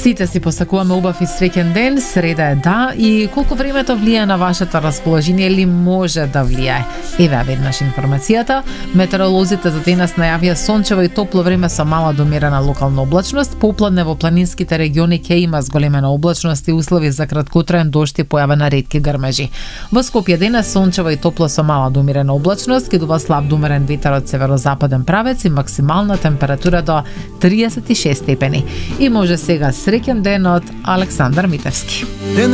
Сите си посакуваме убав и среќен ден, среда е да, и колку времето влијае на вашето расположение или може да влијае? Еве веднаш информацијата. Метеоролозите за денес најавија сончево и топло време со мала до умерена локална облачност. Попладне во планинските региони ќе има зголемена облачност и услови за краткотраен дожд и појава на ретки грмежи. Во Скопје денес сончево и топло со мала до умерена облачност, ќе дува слаб до умерен ветер од северозападен правец и максимална температура до 36 степени. И може сега среќен ден од Александар Митевски.